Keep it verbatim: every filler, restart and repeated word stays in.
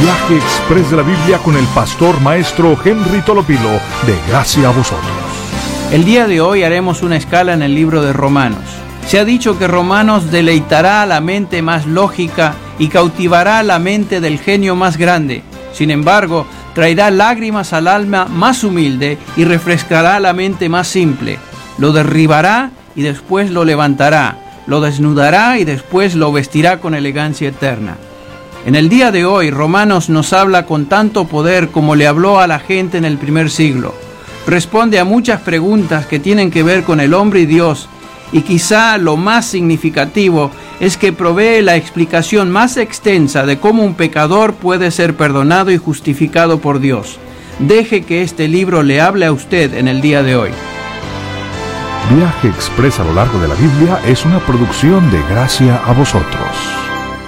Viaje Express de la Biblia con el pastor maestro Henry Tolopilo, de Gracia a Vosotros. El día de hoy haremos una escala en el libro de Romanos. Se ha dicho que Romanos deleitará a la mente más lógica y cautivará la mente del genio más grande. Sin embargo, traerá lágrimas al alma más humilde y refrescará la mente más simple. Lo derribará y después lo levantará. Lo desnudará y después lo vestirá con elegancia eterna. En el día de hoy, Romanos nos habla con tanto poder como le habló a la gente en el primer siglo. Responde a muchas preguntas que tienen que ver con el hombre y Dios, y quizá lo más significativo es que provee la explicación más extensa de cómo un pecador puede ser perdonado y justificado por Dios. Deje que este libro le hable a usted en el día de hoy. Viaje Express a lo largo de la Biblia es una producción de Gracia a Vosotros.